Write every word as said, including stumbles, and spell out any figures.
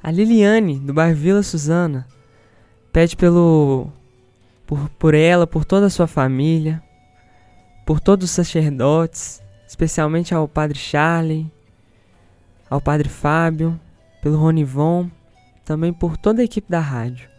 A Liliane, do bairro Vila Suzana, pede pelo, por, por ela, por toda a sua família, por todos os sacerdotes, especialmente ao Padre Charlie, ao Padre Fábio, pelo Ronivon, também por toda a equipe da rádio.